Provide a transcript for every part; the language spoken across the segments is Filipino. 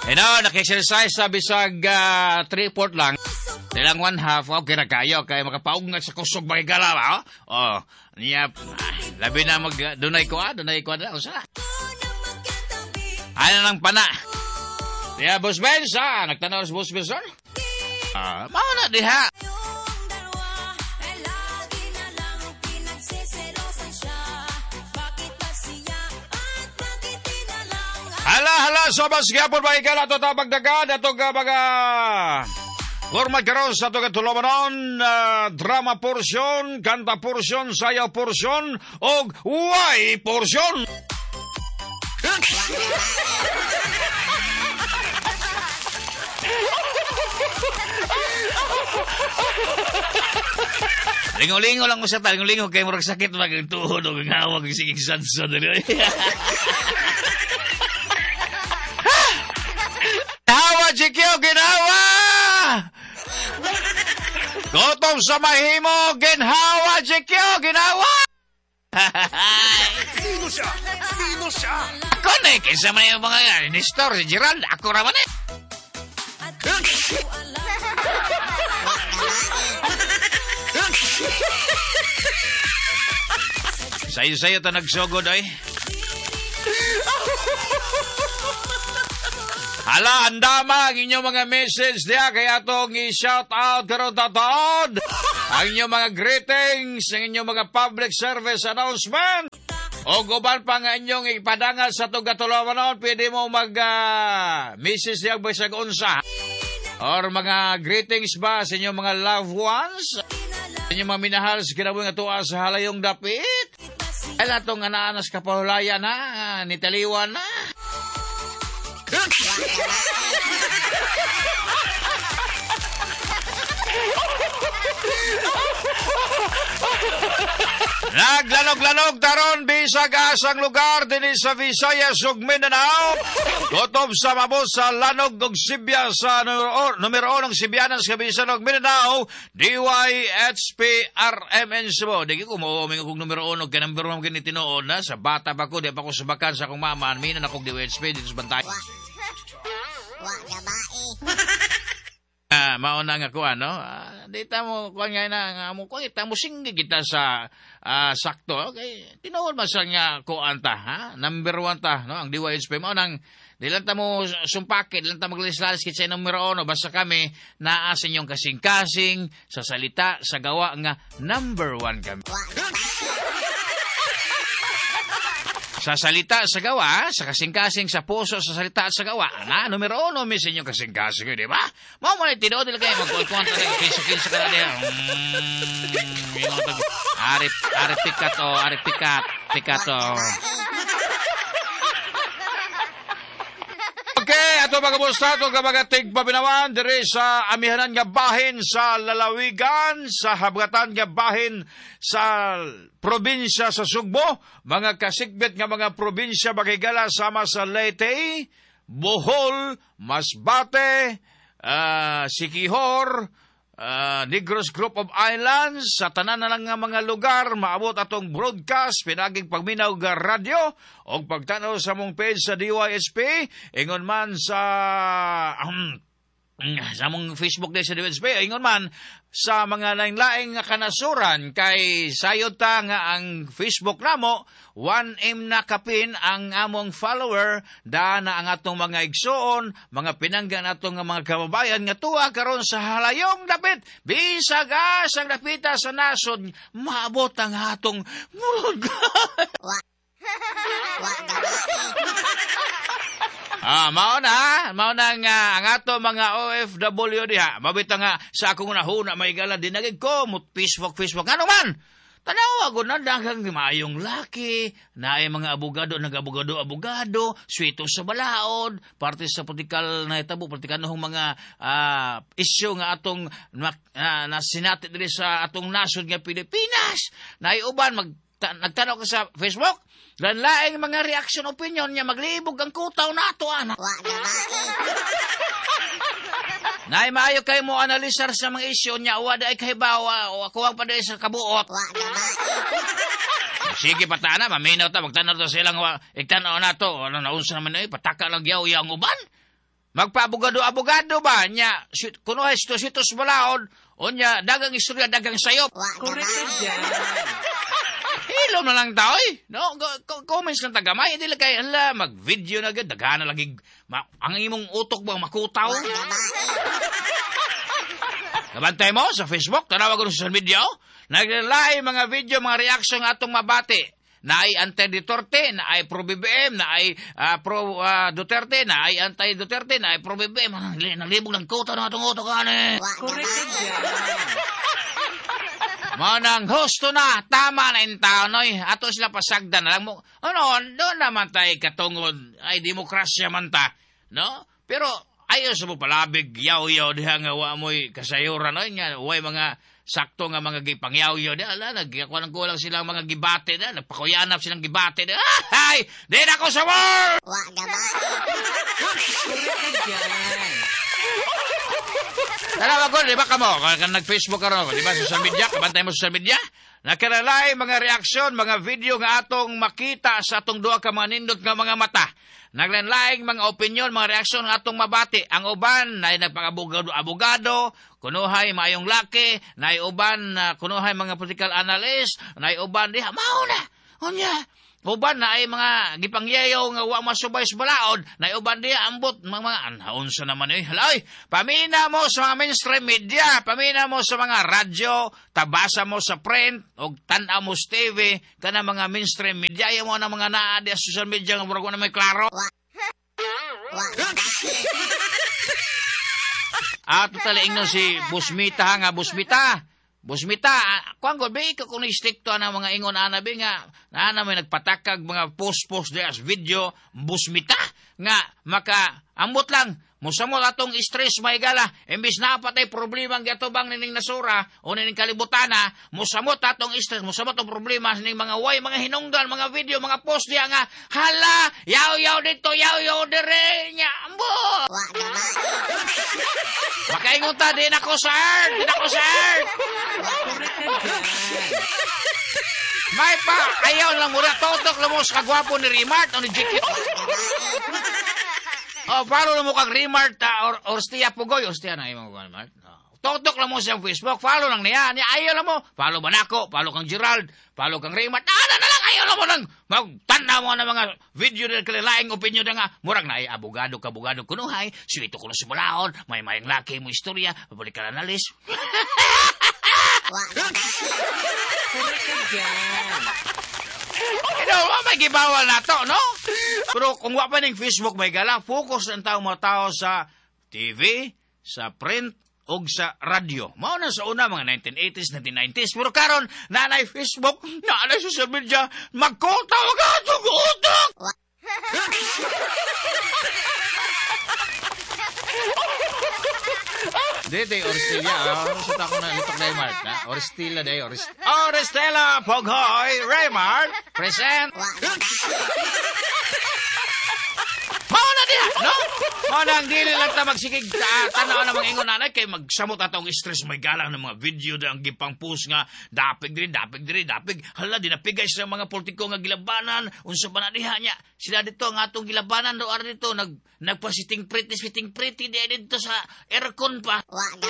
Naki-exercise sa bisag 3/4 lang. Nilang 1/2, okay na kayo. Kaya makapaog nga sa kusog magigala ba? Niya, labi na dunay ko na. Usa. Ano lang pana? Kaya, Boss Benz, nagtanaw sa Boss Benz, mauna diha. Hala, sobas gyapon magigala to tabagdagan ato ka baga format karon sa ato katulumanon, drama portion, kanta portion, sayaw portion, og way portion. Lingo-lingo lang ko sa lingo-lingo kay murag sakit mag tuhod og ngawag sige sansa dali. Hawa Jikyo ginawa. Gutom sa mahimo ginhawa Jikyo ginawa. Sino siya? Kone kaysa man yung mga Nestor, si Gerald, ako raman eh. Sayo-sayo ta nagsugod ay. Hala, andama ang inyong mga message diya kaya itong i-shout out karon tatod. Ang inyong mga greetings, ang inyong mga public service announcement. O guban pa nga inyong ipadangal sa itong katulawanon, pwede mo mag-message diya basag unsa. Or mga greetings ba sa inyong mga loved ones? Sa inyong mga minahal sa kinabuhi nga tuwa sa halayong dapit. Ay natong anaanas kapahulaya na, nitaliwan na. Naglanog-lanog taron bisag asang lugar dinhi sa Visayas ug Mindanao. Gutom sa mabos sa lanog ug sibya sa numero 1 ng Sibyanan sa Bisan ug Mindanao, DYHPRMN Cebu. Digi ko mo kung numero 1 kay number 1 kini tinuod na sa bata pa ko di pa ko subakan sa akong mama minan akong DYHP dito sa Bantay. Wa gabae. Mauna nga ko dita mo kuan nga na mo ko ita mo singgi kita sa sakto okay tinuod man sa nga kuan ta number 1 ta no ang DYHP mo nang dilan ta mo sumpake dilan ta maglislalis kitsa numero 1 basta kami naa sa inyong kasing-kasing sa salita sa gawa nga number 1 kami. Sa salita, sa gawa, sa kasing-kasing, sa puso, sa salita, sa gawa. Numero 1, miss inyong kasing-kasing, di ba? Mau mo na tinood, dila kayo, mag-kuwan talaga, kinsa-kinsa ka na niya. Arip pikat. Okay, ato mga kamusta, ato mga tigpabinawan, diri sa amihanan nga bahin sa lalawigan, sa habgatan nga bahin sa probinsya sa Sugbo, mga kasigbit nga mga probinsya bagigala sama sa Leyte, Bohol, Masbate, Siquijor, Negros Group of Islands, sa tanan na lang nga mga lugar, maabot atong broadcast, pinaging pagminaw nga radyo, o pagtanaw sa mong page sa DYSP, ingon man sa mong Facebook din sa DYSP, ingon man sa mga laing-laing nga kanasuran, kay sayod ta nga ang Facebook namo, 1M na kapin ang among follower, na ang atong mga igsoon, mga pinanggan atong mga kababayan nga tuwa karon sa halayong dapit, bisag asang dapita sa nasod, maabot ang atong mauna nga ang ato mga OFW diha. Mabita nga sa akong nahuna may gala dinagig ko mut Facebook. Ano man? Tanawa ko na daghang maayong laki, naay mga abogado, nag-abogado, swito sa balaod, parte sa politikal na itabo, politikal na mga isyu nga atong nasinati diri sa atong nasod nga Pilipinas. Naay uban nagtanaw ka sa Facebook, laing mga reaction opinion niya, maglibog ang kutaw na ato, anak. Naay maayo kayo mo analisar sa mga isyu niya, wada ay kahibawa, o ako ang paday sa kabuot. Sige, patana, maminaw ta, magtanaw ta silang, iktanaw na to, naunsa naman pataka lang yaw ang uban. magpaabogado-abogado ba niya? Kuno ay sitos balaod, o niya, dagang istorya, dagang sayop. Correct ka dyan. Hilom na lang tao eh. No? Comments ng tagamay. Hindi lang kayo, mag-video na agad. Dagana lagi. Ang imong utok bang makutaw? Nabantay mo sa Facebook. Tanawa ko sa social media. Naglalay mga video, mga reaksyon atong mabati. Na ay anti-Duterte, na ay pro-BBM, na ay pro-Duterte, na ay anti-Duterte, na ay pro-BBM. Nalibog ng kuta ng atong utok. Correct ka dyan. Manang husto na, tama na yung tao, noy. Ato sila pasagdan na lang mo. Doon naman tayo katungod. Ay, demokrasya man ta. No? Pero, ayaw sa mo palabig, yaw-yaw, diha nga wa mo'y kasayuran, noy. Huwag mga sakto nga mga gipangyaw-yaw. Nagkakuha ng kulang silang mga gibate. Nagpakuyanap silang gibate. Ay! Di na ako sa war! Correct ka dyan. Tanawa ko, di ba kamo? Kung nag-Facebook ka rin ako, di ba? Social media, kabantay mo social media. Nakaralay, mga reaksyon, mga video nga atong makita sa atong duha ka mga nindot nga mga mata. Naglanlaing mga opinyon, mga reaksyon nga atong mabati. Ang uban, na nagpang-abogado, kunuhay mayong laki, na uban, kunuhay mga political analyst, na uban, diha, mauna. Unya, uban na ay mga gipangyayaw nga wa masubay sa balaod, na uban diya ambot mga anhaon sa naman eh. Halay, pamina mo sa mga mainstream media, pamina mo sa mga radyo, tabasa mo sa print, o tanaw mo sa TV, kana mga mainstream media, ayaw mo na mga naadi sa social media nga murag na may klaro. Totally no si Busmita nga, Busmita, kuang gobi ka kung istikto na mga ingon anabi nga na may nagpatakag mga post as video Busmita nga makaambot lang musamot atong stress may gala imbis na patay problema ang gatubang nining nasura o nining kalibutana musamot atong stress musamot atong problema ning mga way mga hinungdan mga video mga post diya nga hala yaw dito yaw dire nya ambo makaingon ta di na ko sir may pa ayaw lang mura totok lang mo sa kagwapo ni Rimart o ni Jikit. Follow lang mo kag Rimart or Stia Pugoy. Stia na yung mga Rimart. Totok lang mo sa Facebook. Follow lang niya. Ayaw lang mo. Follow Banako. Follow kang Gerald. Follow kang Rimart. Na lang. Ayaw lang mo nang magtanda mo na mga video na kalilaing opinion na nga. Murag na ay abogado kunuhay. Suwito ko na sumulaon. May mayang laki mo istorya. Pabalik ka na list. May gibawal na to, no? Pero kung wa pa ning Facebook may gala, focus ang mga tao sa TV, sa print, o sa radyo. Mao na sa una, mga 1980s, 1990s. Pero karon nanay Facebook, nanay social media, magkota, utok! Dede, Orstilla. Suta ko na litok na Raymart. Orstilla day, Orstilla Poghoy Raymart. Present. Mauna diha, no? Mauna ang dili lang ta magsigig tanaw na mga ingon nanay kay magsamot atong stress may galang ng mga video da ang gipang post nga dapig diri. Hala dinapigay sa mga politiko nga gilabanan unsa pa na diha nya. Sila dito nga atong gilabanan do ar dito nagpa-sitting pretty dito sa aircon pa.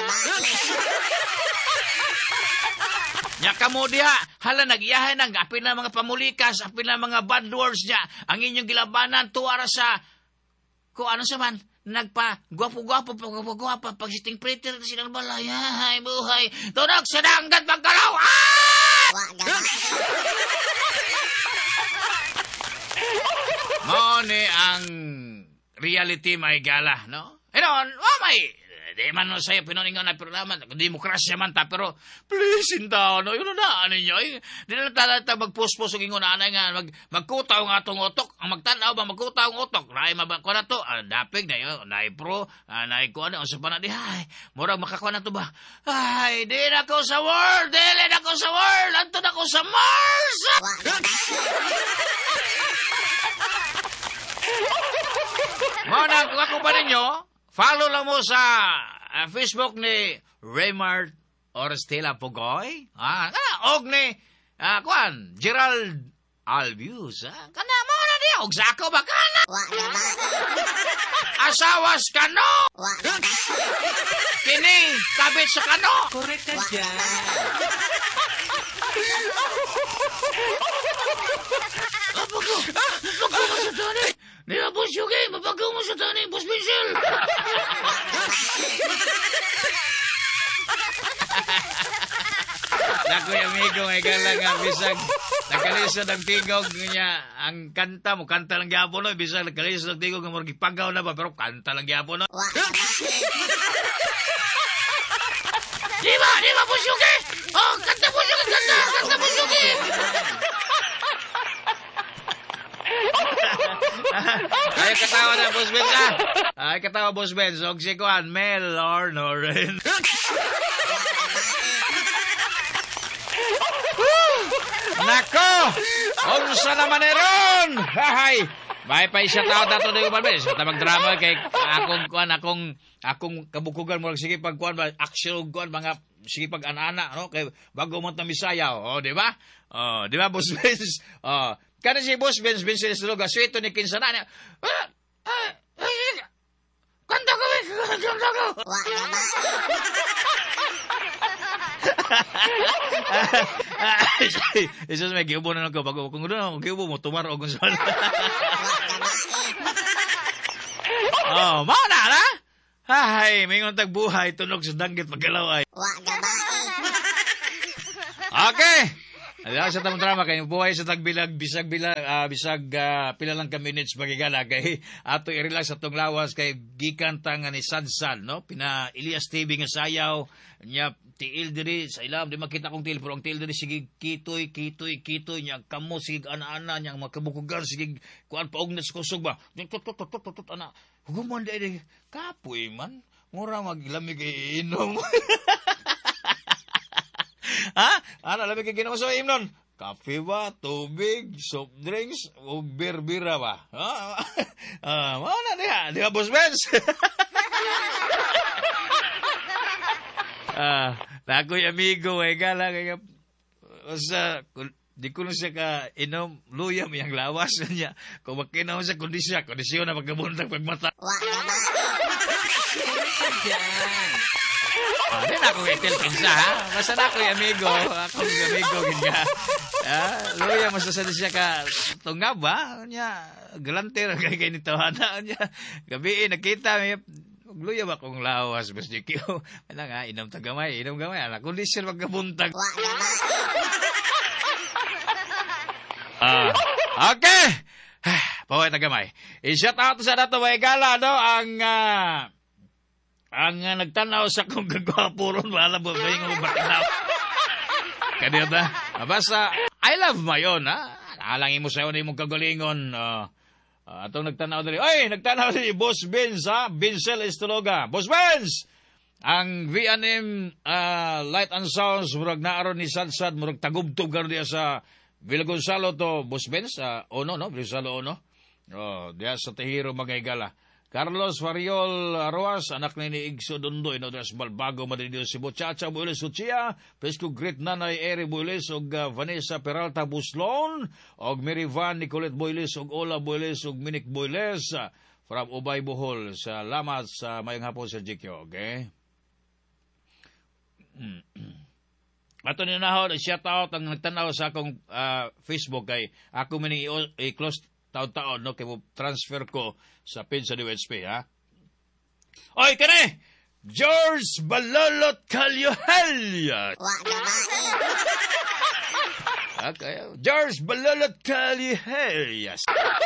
Nya kamo diha, hala nagiyahay nang apil na mga pamulikas, apil na mga bad words niya. Ang inyong gilabanan tuwara sa ko ano sa man nagpa-gwapo pag sitting pretty silang balay. Ay, buhay. Tunog sa danggat magkalaw. Mo ni ang reality may gala, no? May di man no sa'yo pinuningan na programa, demokrasya man ta, pero please, hinta, no? Yun na, ninyo, di na talata mag-post-post ang ingon anay nga, magkutaw nga itong utok, ang magtanaw ba magkutaw ang utok, naay mabako na to, dapig na yun, naay pro, naay kuha na, usa pa na di, ay, murag makakuha na to ba? Ay, di na ko sa world, anto na ko sa Mars! Muna, kung ako ba ninyo, follow lang mo sa Facebook ni Raymart Orstilla Pugoy. Og ni, Gerald Albius. Kana mo na niya, og sa ako ba kana? asawas kano. Kini, kabit sa kano. Correct ka dyan. Mapagaw mo sa tani. Nila, Boss Yugi, mapagaw mo sa tani, Boss Vincel. Naku, amigo, may galang nga, bisag nakalisod ang tigog niya, ang kanta mo, kanta lang gyapon, no? Bisag nakalisod ang tigog, nga pagaw na ba, pero kanta lang gyapon, no? Di ba, Boss Yugi? Oh, kanta, Boss Yugi, kanta, Boss Yugi. Ay, katawa na, Boss Benz, ha? Ay, katawa, Boss Benz. Og si Kuan, Mel or Noren. Nako! Unsa naman ron? Hahay! May pa isa tao dato na yung balbes. Sa magdrama kay akong kabukugan mo sige pagkuan ba action kuan mga sige pag ana no kay bago mo ta Bisaya di ba? Di ba Boss Benz? Kada si Boss Benz Luga sweeto ni kinsana niya. Kanta ko. Isus may giubo na ko bago kung doon giubo mo tumaro kung saan. Mao na. Hay, mingon tag buhay tunog sa danggit pagkalaway. Okay. Ala sa tamang drama kay buhay sa tagbilag bisag pila lang ka minutes magigala kay ato i-relax atong lawas kay gikan ta nga ni Sadsad no pina Elias TV nga sayaw nya tiil diri sa ilam di makita kong tiil pero ang tiil diri sige kitoy nya kamo sige ana-ana nya makabukugan sige kuan paog na kusog ba ana huguman di kapoy man mura maglamig kay inom. Ha? Ano, lamig ka ginawa sa imnon? Kape ba? Tubig? Soft drinks? O beer-bira ba? Mauna niya. Di ba, Boss Benz? Nako'y amigo, gala. Di ko na siya ka inom, luyam yung lawas niya. Kung makinaw sa kondisyon na pagkabuntag pagmata. Din ako itil pinsa, ha? Basta na ako'y amigo. Akong amigo, ganyan. Luya, masasali siya ka tungab, ha? Galante na kay nitawada. Gabi, nakita, luya ba kong lawas, Bas Jikyo? Ano nga, inom gamay. Ala, kondisyon magkabuntag. Okay! Paway tagamay. I-shout out sa dato, may gala, no? Ang nagtanaw sa kong gagwapo ron, wala mo ba yung batinaw? Kanina ba? Basta, I love mayon, ha? Naalangin mo sa'yo na yung kagalingon. Atong nagtanaw dali. Oy, nagtanaw si Boss Benz, ha? Vincel Estologa. Boss Benz! Ang V&M Light and Sounds, murag naaron ni Sadsad, murag tagubtog karon diya sa Villa Gonzalo to, Boss Benz, Ono, no? Villa Gonzalo, Ono. Diya sa Tahiro, Magaygala. Carlos Fariol Arroas, anak ni Igso Dondoy, no, das Balbago, Madrid, Cebu, Chacha Bueles, Suchia, Pesco Great Nanay, Eri Bueles, og Vanessa Peralta Buslon, og Mary Van, Nicolette Bueles, og Ola Bueles, og Minik Bueles, from Ubay Bohol, salamat sa mayang hapon sa Jikyo, okay? Ato ninahod, shout out ang nagtanaw sa akong Facebook kay ako mini i-close taon-taon, no, kay mo transfer ko sa pin sa DWHP, ha? Oy, kani! George Balolot Calyohelias! Okay, George Balolot Calyohelias!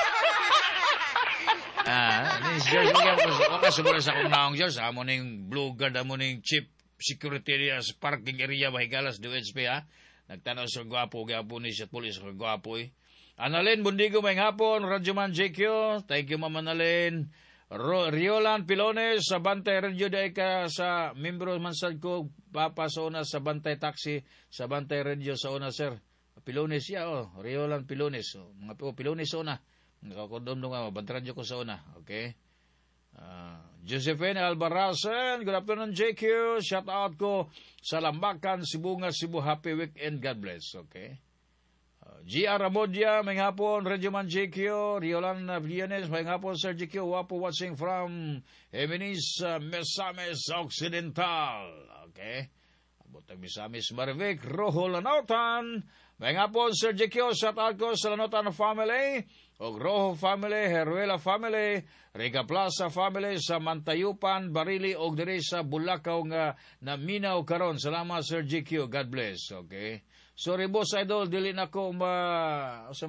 Ni George, makasubra sa akong naong George, amo na yung blue guard, amo na yung chief security sa parking area, Bahigalas, DWHP, ha? Nagtanaw sa gwapo ni siya police, sa gwapo, eh. Analin, bundigo may hapon, Radyoman JQ, thank you Mama Analin. Riolan Pilones, sa Bantay Radio day ka sa membro mansad ko, Papa sa una sa Bantay Taxi, sa Bantay Radio sa una, sir. Pilones Riolan Pilones. Mga Pilones sa una. Nakakondom nga, Bantay Radio ko sa una, okay? Josephine Albarasen, good afternoon JQ, shout out ko sa Lambakan, Cebu, Happy weekend, God bless, okay? G.R. Ramodia, may hapon, Regioman GQ, Riolan Villanes, may hapon, Sir GQ, wapo watching from Eminis, Mesames Occidental. Okay. Abotag Misamis Marvic, Rojo Lanautan, may hapon, Sir GQ, shout out ko sa Lanautan family, og Rojo family, Heruela family, Riga Plaza family, sa Mantayupan, Barili, og diri sa Bulacau nga naminaw karon. Salamat, Sir GQ, God bless. Okay. Sorry, boss idol, dili na ko sa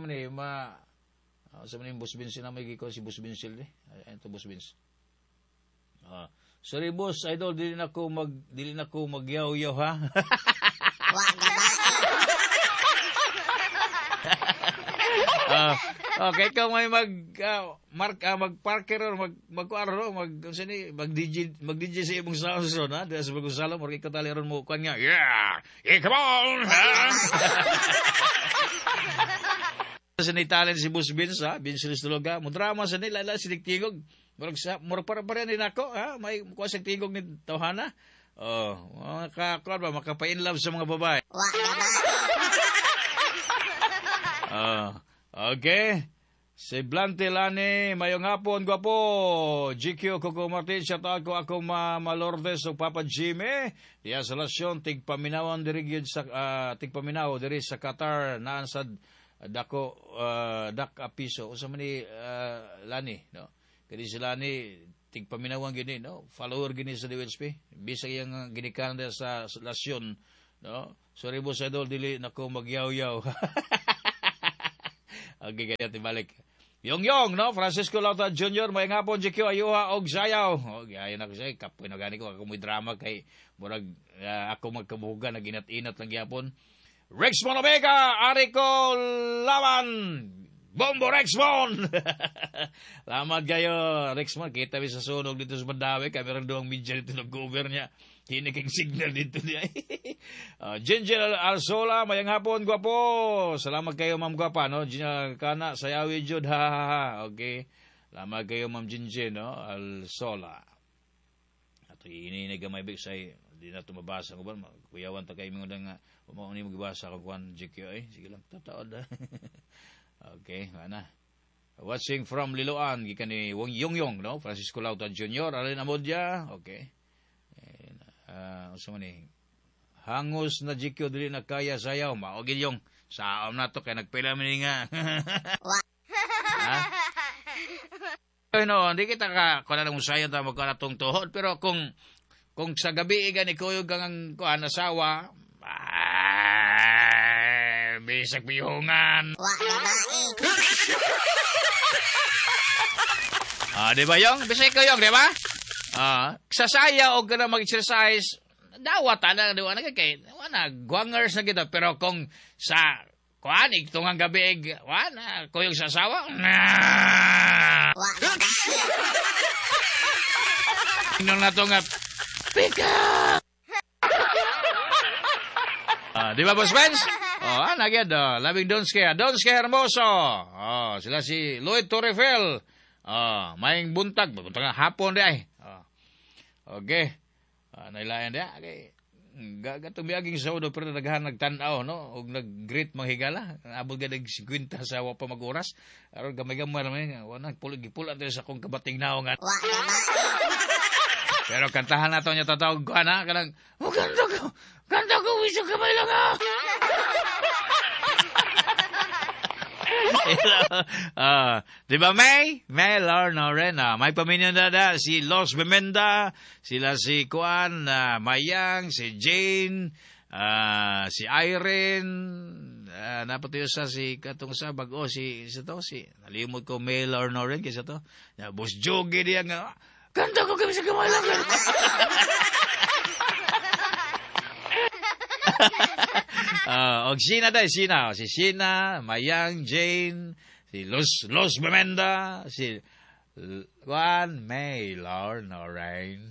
Boss Vince na may giko si Boss Vince ito Boss Vince. Sorry, boss idol, dili na ko magyaw-yaw ha. Okay, kung may mag-parker or mag-DJ sa imong sound ha. Dahil sa mag-usalam, or ikatali ron mo kuan nga. Yeah! Hey, come on! Sa ni talent si Boss Vince ha, Vince Listologa, mo drama sa nila, sinig-tigog. Murag para din ako ha, may kuha sa tigog ni tawhana. Makapainlove sa mga babae. Okay. Si Blante Lani, mayong hapon, gwapo. GQ, Coco Martin, shout out ko ako Malordes o Papa Jimmy. Diya sa lasyon, tigpaminawan diri sa tigpaminaw diri sa Qatar naan sa dako dak apiso. Usa man ni Lani, no. Kadi si Lani tigpaminawan gini, no. Follower gini sa DWSP. Bisag yang ginikanan sa lasyon, no. Sorry boss idol, dili nako magyaw-yaw. Okay, kaya tibalik. Yong, no? Francisco Lauta Jr., may nga po, GQ, Ayuha, og Sayaw. Okay, ayun ako siya, kapoy na gani ko, ako may drama kay, murag, ako magkabuhugan, naginat-inat lang yapon. Rex Monomega, Arico Laman, Bombo Rexmon! Lamat kayo, Rexmon, kita mi sa sunog dito sa Mandawi, kami rin doang media dito nag-cover niya. Hiniking signal dito niya. Ginger Arsola, mayang hapon, gwapo. Salamat kayo, Ma'am Gwapa, no? Ginger Kana, Sayawi Jud, ha. Okay. Salamat kayo, Ma'am Ginger, no? Arsola. Ato, ininig may big say, di na ito mabasa ko ba? Kuyawan ta kayo mga nga, umauni magbasa ko kuhan, GQ, sige lang, tataod, ha. Okay, mana. Watching from Liloan, gikan ni Wong Yong, no? Francisco Lauta Jr., Alin Amodya, okay. Usama ni hangos na GQ dili na kaya sayaw maogil yung saom na to kay nagpila man nga. No, hindi kita kana lang sayaw ta magkanatong tuhod pero kung sa gabi gani kuyog kang kuan asawa bisag bihungan. Di ba yung? Bisag ko yung, di ba? Sasaya o ka na mag-exercise, dawat na, diwa na kay, wana, guangers na kita, pero kung sa, kuan, itong gabi, wana, kuyong sasawa, tingnan na ito nga, pick up! Di ba, Boss Benz? Nagyad, labing Donske Hermoso, sila si Lloyd Torrefel, maing buntag nga hapon di ay. Okay. Nailayan di ay. Gatong biaging sa udo pero nagtanaw no og nag-greet mga higala. Abot ga nag-50 sa wa pa mag-oras. Aron gamay-gamay man wala pulag-pulan sa akong kabating naongan. Pero kantahan nato nya tatawag ko ana kanang kanta ko wiso kamay lang di ba May Lorna, may pamilya na si Los Bemenda, sila si Kuan, Mayang, si Jane, si Irene, napatuyo sa si katong sa bago si nalimot ko May Lorna rin kaysa to. Boss Jogi diya nga, kanta ko kami sa kamay lang. Og Sina, si Sina, Mayang, Jane, si Los Bemenda, si Juan, May, Lorna, Rain.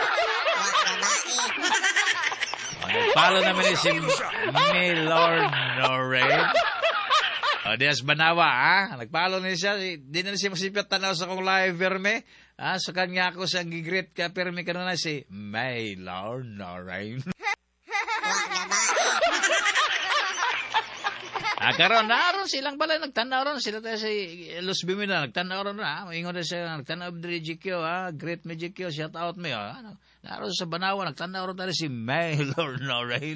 Nagpalo naman si May, Lorna, Rain. Dias Banawa, nagpalo na siya, di na siya masipit tanaw sa kong live, Verme. So kanya ako sa gigreet ka, Perme ka na si May, Lorna, Rain. Karon naron silang balay nagtanaw ron sila tayo sa Los Bimina nagtanaw ron na moingon na siya nagtanaw diri GQ great magic Q shout out me naron sa Banawa nagtanaw ron tayo si Maylor Norrain.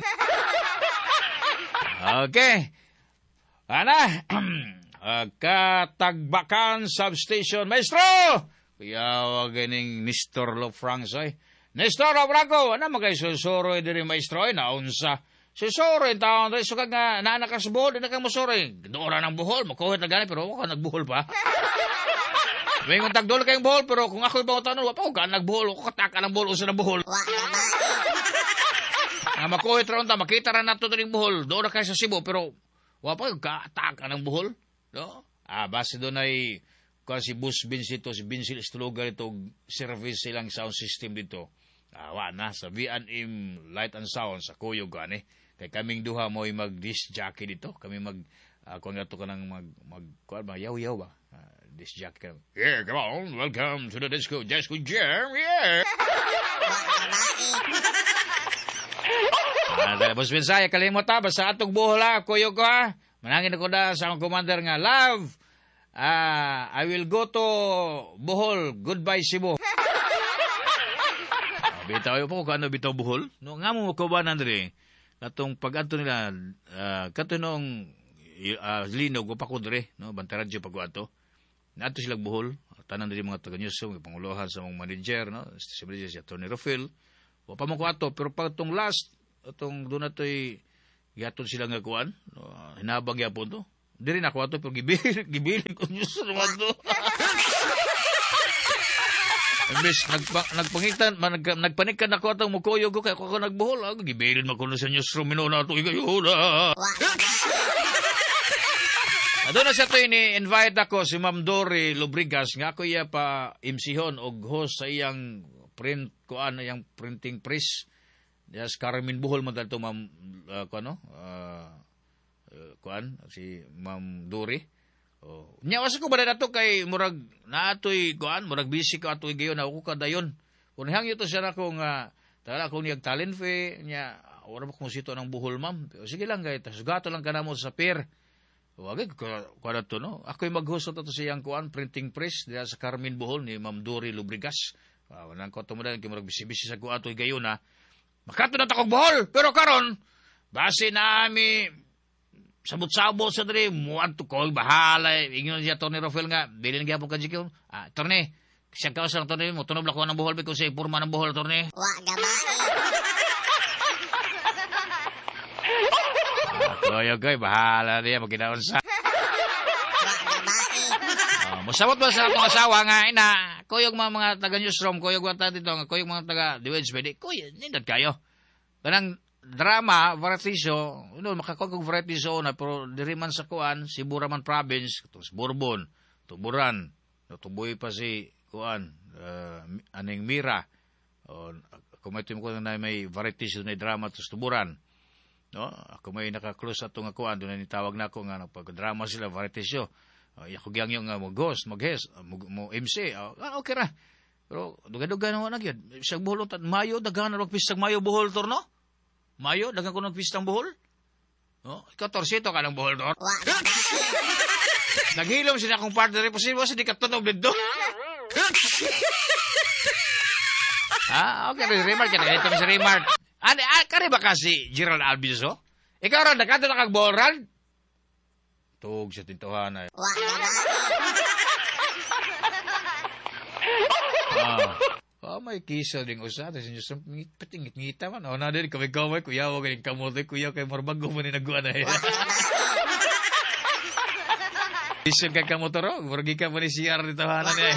Okay. Ana Katagbakan Substation Maestro kuya ganing Nestor Lofrancoy Nestor Lofranco ana magay susuro diri maestro naunsa susuro taon rin so kag nanakas buhol na kang musuri doora ng buhol makuhit na gani pero ako nagbuhol pa may kung tagdol kayong buhol pero kung ako ibaw tanong wapa ko ka nagbuhol ako kataka ng buhol usa na buhol nga makuhit ron ta makita ra nato ning buhol doora kay sa Cebu pero wapa ko kataka ng buhol no base doon ay si Bus Vincito si Vincil Estuluga ito service silang sound system dito na sa V&M Light and Sound sa Kuyog gani kay kaming duha mo'y mag-disc jockey dito. Kami kung nga ito ka nang yaw-yaw ba? Disc jockey ka. Yeah, come on. Welcome to the Disco Jam. Yeah! Tapos mensaya, kalimot basta atong buhol kuyo ko manangin ako na sa akong commander nga, Love, I will go to Bohol. Goodbye, Cebu. Bitaw po kung ano bitaw Bohol. No, nga mo makubanan rin. Katong pag-ato nila, katunong linog, wapako dire, no? Bantaradyo pag-ato. Nato silang Bohol, tanan din mga taga-news, mga panguluhan sa mga manager, no? Si manager si Atty. Rofil, wapa mo ko ato, pero pag itong last, itong doon nato'y yaton silang ngakuan, no? Hinabang yapon to. Di rin ako ato, pero gibilin ko news naman to. Imbes, nagpanikan ako atang mukoyo ko, kaya ako nagbuhol. Gibilin mo ko na sa newsroom, minuna ito, igayula. Doon na siya ito, ini-invite ako si Ma'am Dory Lubrigas, nga ako iya pa imsihon o host sa iyang print, kuan, iyang printing press. Yes, Carmen Buhol mo dahil ito, Ma'am, kuan, si Ma'am Dory. Nyawas ko ba na ito kay murag na ato'y kuan, murag busy ka ato'y gayon, ako kadayon. Unihang ito siya na kung, tala akong niyag talent fee, niya, wala ba kung sito ng Buhol, ma'am. Sige lang, gaya, gato lang ka na mo sa pier. Wagay, kuan na ito, no? Ako'y mag-host ito siyang kuan, printing press, diya sa Carmen Buhol, ni Ma'am Dory Lubrigas. Walang ko ito mo dahil, kay murag busy-busy sa kuan, ato'y gayon, ha. Makato na takong Bohol, pero karon base na sabot-sabot sa diri, muad to ko, bahala, ingin siya Tony Rofel nga, bilin nga po ka dyan, Tony, siya ka sa Tony, mo tunob lako ng Bohol, kung siya ipurma ng Bohol, Tony. Kaya kay, bahala niya, magkinaon sa. Musabot ba sa itong asawa nga, kuyog mga taga-newsroom, kuyog mga dito, kuyog mga taga-Deweds, pwede, kuyog, nindad kayo. Kanang, drama, variety show, makakagong variety show na, pero diri man sa kuan, si Buraman Province, ito si Bourbon, Tuburan, natuboy pa si kuan, aning Mira, kumitim ko na may variety show na drama, ito si Tuburan, no? Ako may nakaklose ato nga kuan, doon na nitawag na ako nga, pag-drama sila, variety show, ako gyang yung mag-host, mag-guest, mo MC, okay ra, pero duga-duga naman na yun, isang buhol, Mayo, dagahan na pisang Mayo, buhol, torno? Mayo, dagang ko ng pistang Bohol? No? Ikaw, torsito ka ng Bohol, Tor? Naghilom siya akong partner, posible sa di ka tunog dito. Okay, remark ka na. Ito sa remark. Kari ba kasi Gerald Albizo? Ikaw rin, nakato na kag Bohol, Rand? Tug sa tintuhan. May kisa ding usa, tapos nyo sa patingit-ngita man. Na din, kaway-kaway, kuya, huwag galing kamote, kuya, kay marbago mo ni nagwa na. Isun ka kamotoro, margi ka mo ni CR dito, hanan niya.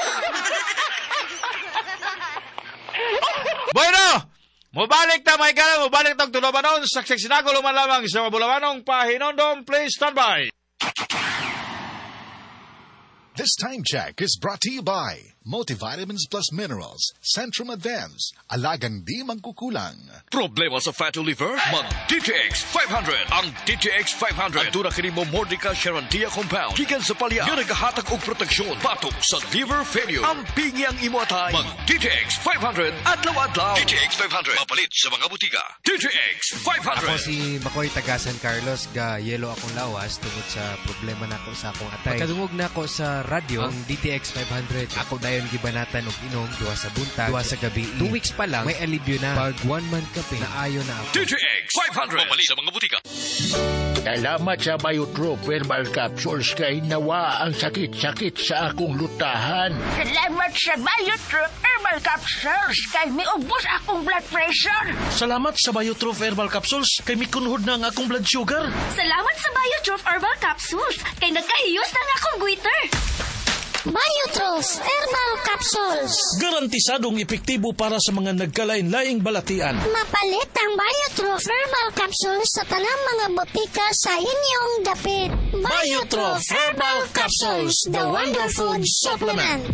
Bueno! Mubalik na, may gala, mubalik na tulobanon, saksik sinagulo man lamang sa mabulamanong pahinondom, please stand by. This time check is brought to you by Multivitamins plus minerals, Centrum Advance, alagang di mangkukulang. Problema sa fatty liver? Mag-DTX 500. Ang DTX 500 ang tuna kini mo Mordica Sharantia compound. Gikan sa palya nga nagahatag og proteksyon batok sa liver failure. Ang pingyang imuatay. Mag-DTX 500 adlaw-adlaw. DTX 500 mapalit sa mga butika. DTX 500. Ako si Makoy taga San Carlos, ga yelo akong lawas tungod sa problema nako sa akong atay. Pagkadungog nako sa radyo ang DTX 500. Ako dayon gibanatan og inom duha sa buntag, duha sa gabi. 2 weeks pa lang may alibyo na. Pag 1 month kape naayo na ako. DTX 500 mapalit sa mga butika. Salamat sa Biotrop Herbal Capsules kay nawa ang sakit-sakit sa akong lutahan. Salamat sa Biotrop Herbal Capsules kay miubos akong blood pressure. Salamat sa Biotrop Herbal Capsules kay mikunhod na ang akong blood sugar. Salamat sa Biotrop Herbal Capsules kay nagkahiyos na nga akong goiter. Biotros Herbal Capsules. Garantisadong epektibo para sa mga nagkalain-laing balatian. Mapalit ang Biotros Herbal Capsules sa tanang mga botika sa inyong dapit. Biotros Herbal Capsules, the Wonder Food Supplement.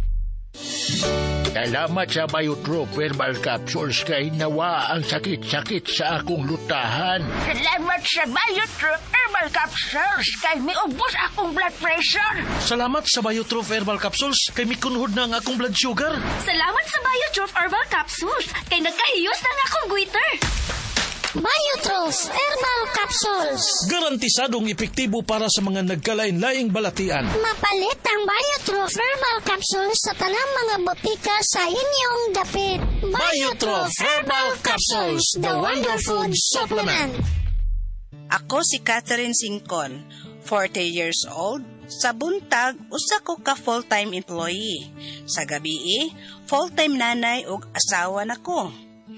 Salamat sa Biotrop Herbal Capsules kay nawa ang sakit-sakit sa akong lutahan. Salamat sa Biotrop Herbal Capsules kay miubos akong blood pressure. Salamat sa Biotrop Herbal Capsules kay mikunhod na ang akong blood sugar. Salamat sa Biotrop Herbal Capsules kay nagkahiyos na nga akong goiter. Biotros Herbal Capsules. Garantisadong epektibo para sa mga nagkalain-laing balatian. Mapalit ang Biotros Herbal Capsules sa tanang mga botika sa inyong dapit. Biotros Herbal Capsules, the Wonder Food Supplement. Ako si Catherine Singcon, 40 years old. Sa buntag, usa ko ka full-time employee. Sa gabi, full-time nanay ug asawa nako.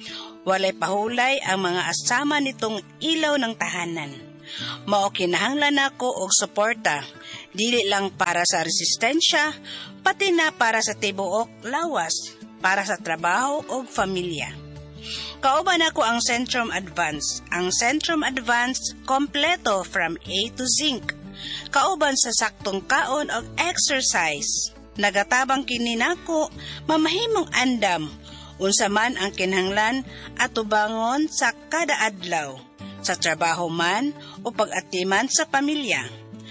Walay pahulay ang mga asama nitong ilaw ng tahanan. Mao kinahanglan nako og suporta, dili lang para sa resistensya, pati na para sa tibuok lawas, para sa trabaho ug pamilya. Kauban ako ang Centrum Advance. Ang Centrum Advance kompleto from A to Zinc. Kauban sa saktong kaon ug exercise. Nagatabang kini nako mamahimong andam. Unsa man ang kinahanglan at tubangon sa kada adlaw, sa trabaho man o pag-atiman sa pamilya.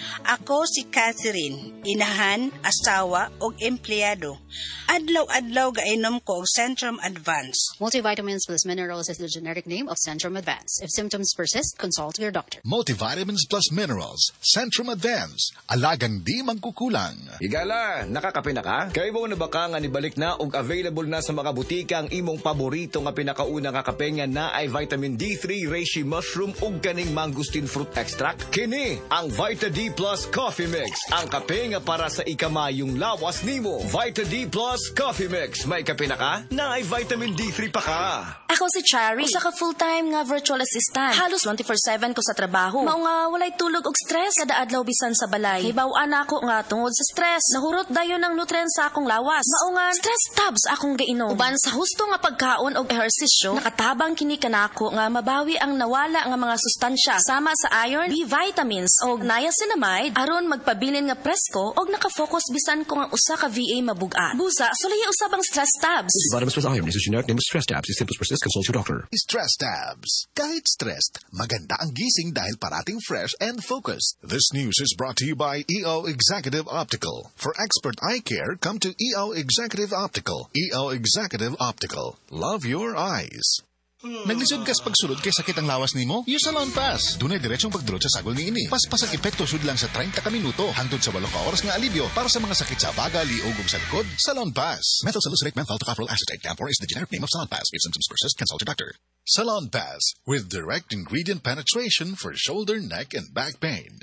Ako si Catherine, inahan, asawa o empleyado. Adlaw-adlaw gainom ko og Centrum Advance. Multivitamins plus minerals is the generic name of Centrum Advance. If symptoms persist, consult your doctor. Multivitamins plus minerals, Centrum Advance, alagang di mangkukulang. Higala, nakakape na ka? Kaya mo na baka nga nibalik na og available na sa mga butika ang imong paborito nga pinakauna nga kape nga na ay vitamin D3, reishi mushroom ug kaning mangosteen fruit extract? Kini ang Vita D Plus Coffee Mix. Ang kape nga para sa ikamayong lawas nimo. Vita D Plus Coffee Mix. May kape na ka? Na ay vitamin D3 pa ka. Ako si Chari. Usa ka full-time nga virtual assistant. Halos 24/7 ko sa trabaho. Mao nga walay tulog og stress kada adlaw bisan sa balay. Hibaw-an ako nga tungod sa stress. Nahurot dayon ang nutrients sa akong lawas. Mao nga stress tabs akong gainom. Uban sa husto nga pagkaon og ehersisyo, nakatabang kini kanako nga mabawi ang nawala nga mga sustansya sama sa iron, B vitamins og niacinamide aron magpabilin nga presko og nakafocus bisan ko nga usa ka VA mabuga. Busa, sulay usab ang stress tabs. Vitamins plus iron is a generic name of stress tabs. If symptoms persist, consult your doctor. Stress tabs. Kahit stressed, maganda ang gising dahil parating fresh and focused. This news is brought to you by EO Executive Optical. For expert eye care, come to EO Executive Optical. EO Executive Optical. Love your eyes. Naglisod kas pagsulod kay sakit ang lawas nimo? Use Salon Pass. Dunay diretsong pagdurot sa sagol niini. Paspas ang epekto sud lang sa 30 ka minuto hangtod sa 8 ka oras nga alibyo para sa mga sakit sa baga, liog ug sa likod. Salon Pass. Methyl salicylate menthol tocopherol acetate Campor is the generic name of Salon Pass. If symptoms persist, consult your doctor. Salon Pass with direct ingredient penetration for shoulder, neck and back pain.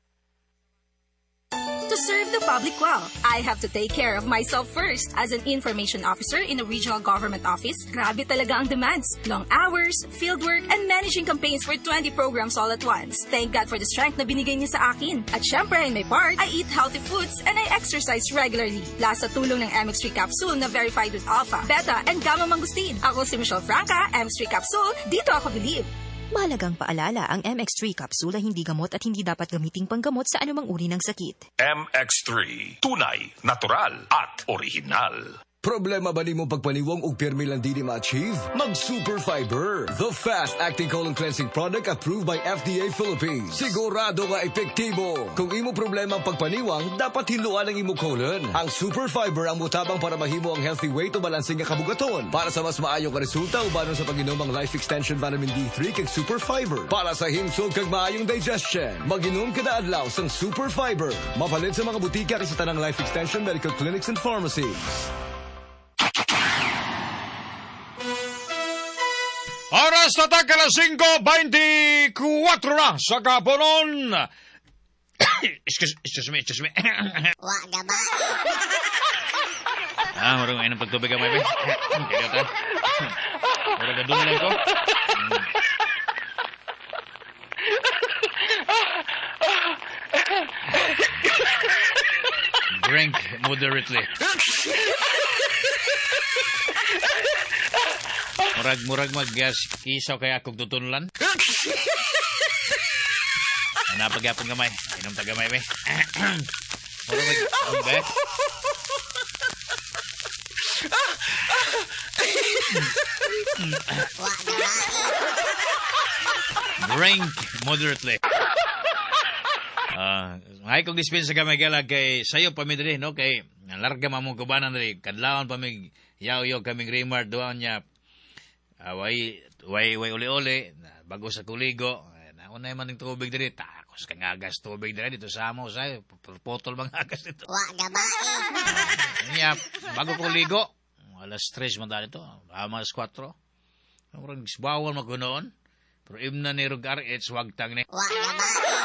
To serve the public well, I have to take care of myself first. As an information officer in a regional government office, grabe talaga ang demands. Long hours, fieldwork, and managing campaigns for 20 programs all at once. Thank God for the strength na binigay niya sa akin. At syempre, in my part, I eat healthy foods and I exercise regularly. Plus sa tulong ng MX3 capsule na verified with alpha, beta, and gamma mangosteen. Ako si Michelle Franca, MX3 capsule, dito ako believe. Mahalagang paalala, ang MX3 capsule ay hindi gamot at hindi dapat gamiting panggamot sa anumang uri ng sakit. MX3. Tunay, natural, at original. Problema ba ni mo pagpaniwang og pirmi lang di ma-achieve? Mag-Super Fiber, the fast-acting colon cleansing product approved by FDA Philippines. Sigurado nga epektibo. Kung imo problema ang pagpaniwang, dapat hiluan ang imo colon. Ang Super Fiber ang mutabang para mahimo ang healthy way to balancing nga kabugaton. Para sa mas maayo nga resulta, ubanon sa pag-inom ang Life Extension Vitamin D3 kag Super Fiber. Para sa himsog kag maayong digestion, mag-inom kada adlaw sang Super Fiber. Mapalit sa mga butika kay sa tanang Life Extension Medical Clinics and Pharmacies. Oras na alas 5:24 na sa kapunon. Excuse me. Wala ba? Marunong ngayon ng pagtubig ang may be. Kaya ta. Marunong na doon lang ko. Drink moderately. Murag mag-isaw kaya akong tutunlan. Napag-apong gamay. Inom tagamay, be. Murag be. Drink moderately. Ay kong dispensa gamay gala kay sayo pa mi diri, no? Kay larga mamong kubanan diri. Kadlawon pa mi yaw-yaw kaming Raymart doon niya. Way uli-uli, bago sa kuligo, naunay man ng tubig diri, takos kang agas tubig diri, dito sa amo, say, putol bang agas dito. Wala ba? Bago kuligo, alas 3 man dali ito, alas 4, marang bawal magkunoon, pero imna ni Rug RH, wag tang ni. Wala ba?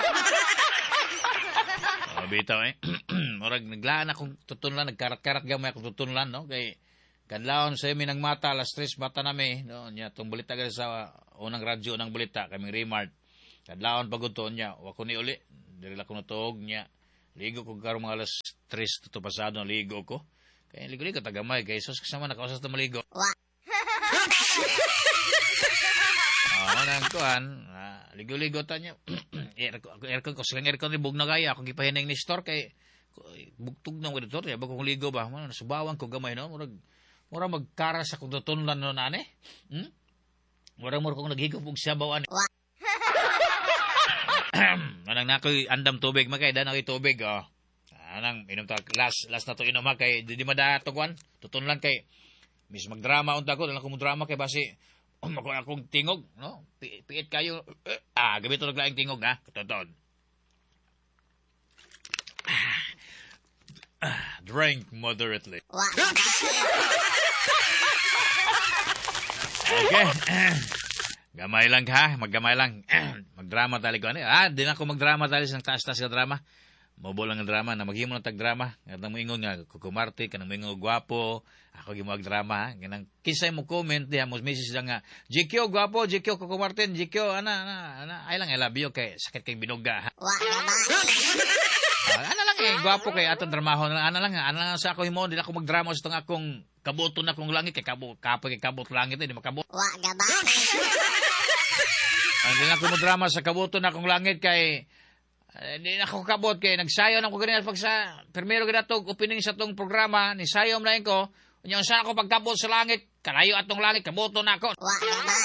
Bitaw marang naglaan akong tutunlan, nagkarat-karat gamay akong tutunlan, no, kay kadlawon sa minang mata, alas 3 bata nami, no, niya, itong balita ka sa unang radyo, unang balita, kaming Raymart. Kadlawon pagod niya, wako ni uli, diri lang ko natuog niya, ligo ko karong mga alas 3 tuto pasado, ligo ko. Kaya ligo-ligo, tagamay, kaya sus kasama nakausas na maligo. Nang kuhan, ligo-ligo ta niya, aircon ko, silang aircon, bug na kaya, akong ipahinang ni store, kay bugtog na ko dito, kaya bagong ligo ba, nasubawan ko gamay, no, mura magkaras akong tutunlan no nane. Mura kong naghigop og sabaw ani. Manang nakoy andam tubig makay da nakoy tubig oh. Anang inom ta last na to inom kay di mada to kwan. Tutunlan kay mis magdrama unta ko dala ko mo drama kay basi akong tingog no. Piit kayo. Gabi to naglaing tingog ha. Tutod. Drink moderately. Okay. Gamay lang ha, maggamay lang. Magdrama tali ko. Di na ako magdrama tali sa taas-taas ka drama. Mabo lang ang drama na maghimo ng tag-drama. Kanang mo ingon nga, kukumarte, kanang mo ingon gwapo. Ako gimo drama ha. Kanang kisay mo comment, diha mo message lang nga, GQ gwapo, GQ kukumarte, GQ, ay lang, I love you, kay sakit kay binuga ha. Ano lang gwapo kay atong dramaho na ano lang sa ako himo, di na ako magdrama sa itong akong kabuto na kong langit, kay kabot langit, di makabot. Wala ba? Di na ako magdrama sa kabuto na kong langit, kay di na ako kabot, kay nagsayo na ko ganyan pag sa, primero ginatog opening sa itong programa, ni sayom lang ko, yung saan ako pagkabot sa langit, kalayo atong langit, kabuto na ako. Wala ba?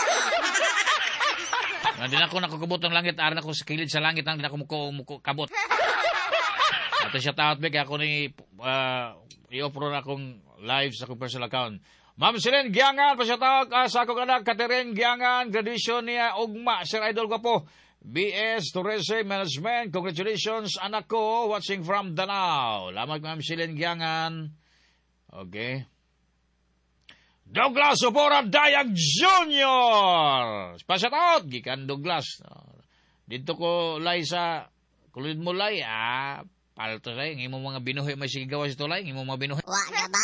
Di na ako nakakabot ng langit, aran ako sa kilid sa langit, di na ako kabot. At siya taot big, ako ni i-offer na akong live sa akong personal account. Ma'am Silen Giangan, pasya taot sa akong anak, Catherine Giangan, graduation niya, ugma, Sir Idol ko po. BS Tourism Management, congratulations anak ko, watching from Danao. Lamag Ma'am Silen Giangan. Okay. Douglas Opora Dayag Jr. Pasya taot, gikan Douglas. Dito ko lay sa kulid mo lay, palto sa'yo, hindi mo mga binuhi, may sigawa sa tulay, hindi mo mga binuhi. Wala ba?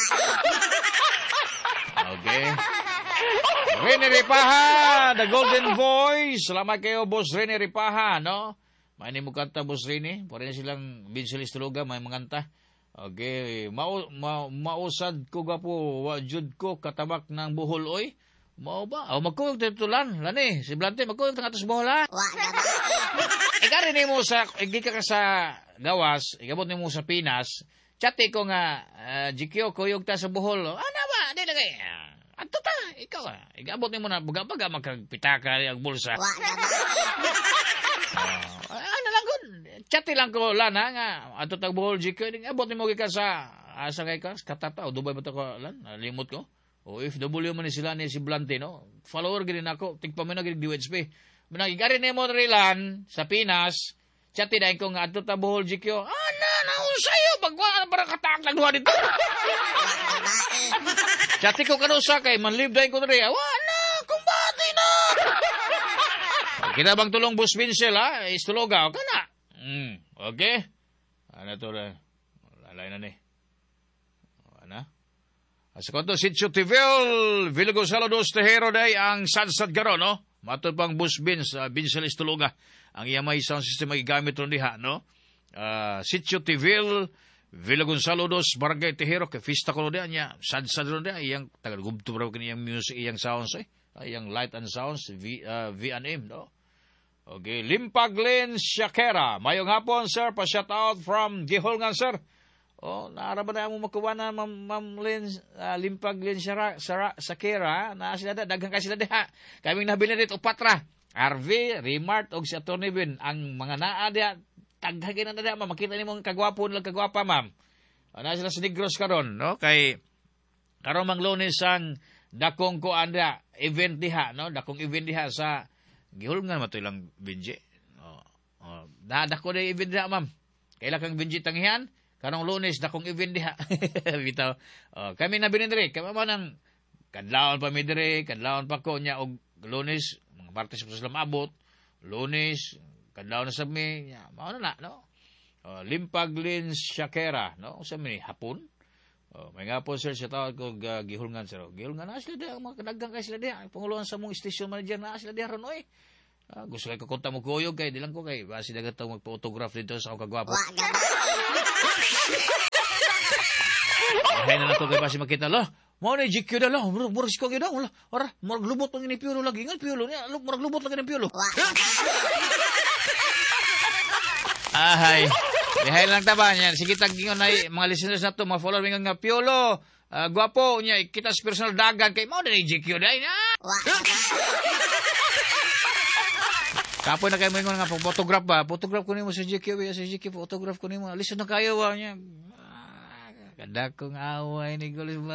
Okay. Rene Ripaha, the Golden Voice. Salamat kayo, Boss Rene Ripaha, no? May mo kanta, Boss Rene. Pwede na silang binsilis tuluga, may manganta. Okay. Mausad ko ga po, wajud ko, katabak ng buhol, oy. Mao ba? O magkuyog titulan, lani, si Blante, magkuyog tang atos bohol ha. Ikari ni mo sa, igika ka sa gawas, igabot ni mo sa Pinas, chati ko nga, GQ, kuyog ta sa bohol. Ano ba? Di na kay, ato ta, ikaw igabot ni mo na, baga magkagpitaka ang bulsa. Ano lang ko, chati lang ko lan ha, nga, ato tag bohol GQ, igabot ni mo ka sa, asa kay ka, katata, o Dubai ba ito ko lan, limot ko. O OFW man ni sila ni si Blante, no? Follower gini ako, tigpa mo na gini DWHP. Managigari ni mo rilan sa Pinas, chati dahil ko nga ato tabuhol GQ, nausayo, pagwa para kataklag duha dito. Chati ko kanusa kay, manlib dahil ko rin, wala, kumbati na. Kinabang tulong bus Vincel, ha? Istuloga, o ka na. Okay? Ano to rin? Lalay na ni. Ano? Sa konto, Sitio Tivel, Villa Gonzalo dos Tejero day ang sadsad garo, no? Matod pang bus Vince, Vincel Istuluga. Ang iyamay sound system ay gamit ron diha, no? Sitio Tivel, Villa Gonzalo dos Barangay Tejero, kay Fista ko ron niya, sadsad ron diha, iyang tagal-gubto bro kaniyang music, iyang sounds, iyang light and sounds, V&M, no? Okay, Limpag Lynn Shakera. Mayong hapon, sir, pa-shout out from Giholngan, sir. Naaraban na mo makuha na Ma'am Lynn, Limpag Lynn Shakera, na sila daghang ka sila diha. Kaming nabili dito, upatra. RV, Remart, og si Atty. Bin, ang mga naa diha, taghagin na diha, makita ni mong kagwapo nilang kagwapa, ma'am. Na sila sa Negros karon, no? Kay, karon mang Lunes ang dakong kuan diha, event diha, no? Dakong event diha sa, gihulngan mo ito ilang Benji. Dako na event diha, ma'am. Kailan kang Benji tangihan? Karong Lunes, dakong event diha. Bitaw. Kami na binindiri. Kami mo nang kadlaon pa midiri, kadlaon pa ko niya, og Lunes, mga partes pa sila maabot. Lunes, kadlaon na sa mi, mao na, no? Limpag Lynn Shakera, no? Sa mi, hapon. May nga po, sir, siya tawag ko, gihulngan, sir. Gihulngan na sila diha, mga kadagang kayo sila diha. Panguluan sa mong station manager na sila diha ron, oy. Gusto kayo kakunta mo kuyog kay dilang ko kay basi dagat tong magpa-autograph dito sa akong kagwapo. Hay na nato kay basi makita lo. Mo ni GQ na lo, murag ko gyud daw. Ora, murag lubot ang ini piulo lagi, ngal piulo niya, murag lubot lagi ng piulo. Ahay. Hay lang taba niya. Sige tagingon ay mga listeners nato, mga follower nga piulo. Gwapo niya, kita sa personal dagan kay mo ni GQ dai na. Kapoy na kayo mo nga photograph ba? Photograph ko nimo sa GQ, sa GQ photograph ko nimo. Listen na kayo niya. Kada kong away ni Gulis